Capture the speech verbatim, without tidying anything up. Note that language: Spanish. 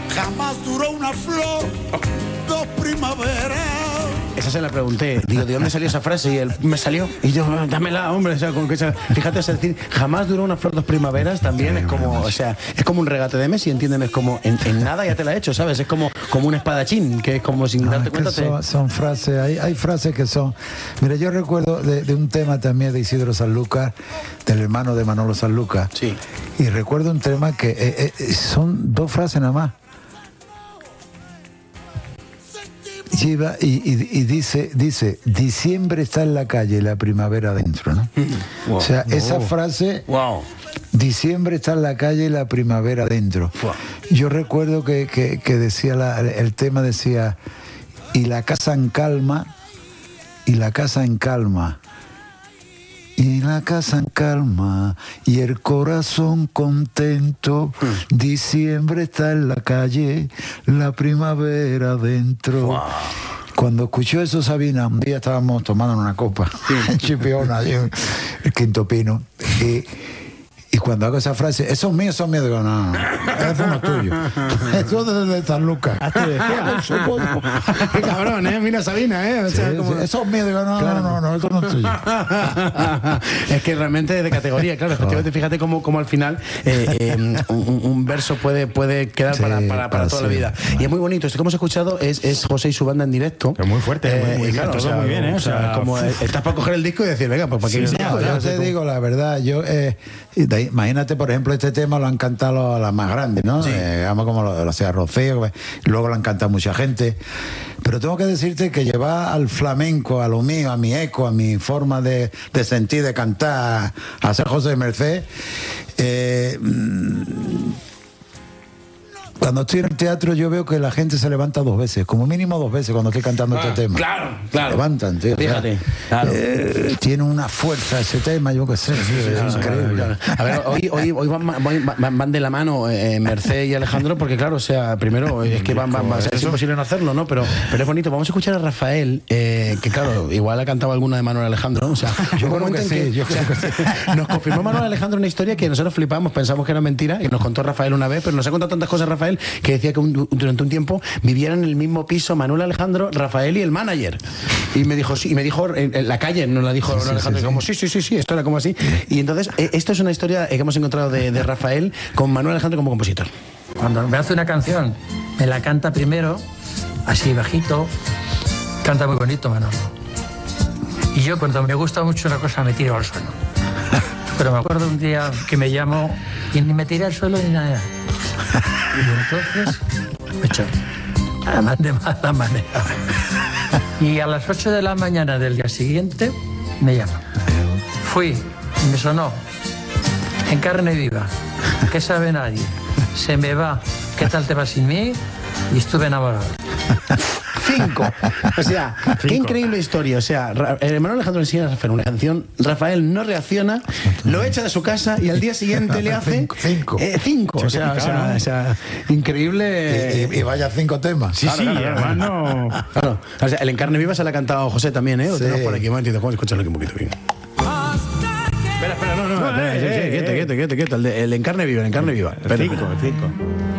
jamás duró una flor, dos primaveras. Esa se la pregunté, digo, ¿de dónde salió esa frase? Y él me salió, y yo, dámela, hombre, o sea, con que esa, fíjate, es decir, jamás duró una flor dos primaveras, también es como, o sea, es como un regate de Messi, ¿entienden? Es como, en, en nada ya te la he hecho, ¿sabes? Es como, como un espadachín, que es como sin no, darte es cuenta. Son, son frases, hay, hay frases que son, mira, yo recuerdo de, de un tema también de Isidro Sanlúcar, del hermano de Manolo Sanlúcar, sí. Y recuerdo un tema que eh, eh, son dos frases nada más. Lleva y, y, y dice, dice, diciembre está en la calle y la primavera adentro, ¿no? Wow. O sea, esa wow. frase, wow. diciembre está en la calle y la primavera adentro. Wow. Yo recuerdo que, que, que decía, la, el tema decía, y la casa en calma, y la casa en calma, y la casa en calma, y el corazón contento, mm. diciembre está en la calle, la primavera adentro. Wow. Cuando escuchó eso Sabina, un día estábamos tomando una copa sí. en Chipiona, allí en el Quinto Pino, y, y cuando hago esa frase, esos míos son míos, digo, no, eso no es tuyo, eso es de San Lucas. Qué cabrón, ¿eh? Mira Sabina, ¿eh? O sea, sí, como... sí. Esos míos, digo, no, claro. no, no, no, eso no es tuyo. Es que realmente es de categoría, claro, efectivamente, fíjate cómo, cómo al final eh, eh, un, un verso puede, puede quedar sí, para, para, para toda sí. la vida. Y es muy bonito, esto que hemos escuchado es, es José y su banda en directo. Es muy fuerte, eh, muy, muy, claro, todo o sea, muy bien, ¿eh? O sea, como uf. estás para coger el disco y decir, venga, pues para que sí, no, yo te digo la verdad, yo eh, imagínate, por ejemplo, este tema lo han cantado las más grandes, ¿no? Sí. Eh, digamos como lo, lo sea Rocío, luego lo han cantado mucha gente. Pero tengo que decirte que llevar al flamenco, a lo mío, a mi eco, a mi forma de, de sentir, de cantar, a ser José Merced, eh, cuando estoy en el teatro yo veo que la gente se levanta dos veces, como mínimo dos veces cuando estoy cantando ah, este tema. Claro, claro. Se levantan, tío. Fíjate, o sea, claro. Eh, tiene una fuerza ese tema, yo qué sé, sí, sí, es increíble. Claro, claro. A ver, hoy, hoy, hoy van, van, van de la mano eh, Merced y Alejandro, porque claro, o sea, primero es que van, van, van es imposible no hacerlo, ¿no? Pero, pero es bonito. Vamos a escuchar a Rafael, eh, que claro, igual ha cantado alguna de Manuel Alejandro, ¿no? O sea, yo creo que sí, que, yo creo que sí. Nos confirmó Manuel Alejandro una historia que nosotros flipamos, pensamos que era mentira, y nos contó Rafael una vez, pero nos ha contado tantas cosas Rafael que decía que un durante un tiempo vivieran en el mismo piso Manuel Alejandro, Rafael y el manager. Y me dijo, sí, y me dijo en, en la calle, nos la dijo sí, Manuel Alejandro, sí, sí, como sí, sí, sí, sí, esto era como así. Y entonces, eh, esto es una historia que hemos encontrado de, de Rafael con Manuel Alejandro como compositor. Cuando me hace una canción, me la canta primero, así bajito, canta muy bonito Manolo. Y yo cuando me gusta mucho una cosa me tiro al suelo. Pero me acuerdo un día que me llamó y ni me tiré al suelo ni nada. Y entonces me echó, además de mala manera. Y a las ocho de la mañana del día siguiente me llama. Fui, me sonó, en carne viva, ¿qué sabe nadie? Se me va, ¿qué tal te va sin mí? Y estuve enamorado. Cinco. O sea, Cinco. Qué increíble historia. O sea, Manuel Alejandro le enseña a Rafael una canción, Rafael no reacciona, lo echa de su casa y al día siguiente le hace cinco. Eh, cinco. O sea, o sea, o sea, increíble. Y, y, y vaya cinco temas. Sí, claro, sí, claro, claro. Hermano. Claro. O sea, el En carne viva se le ha cantado a José también, ¿eh? Lo sí. tenemos por aquí. Un momentito, vamos a escucharlo aquí un poquito bien. Espera, espera, no, no, no, no eh, eh, quieto, quieto, quieto, quieto. El, de, el En carne viva, el En carne viva. El cinco, el cinco.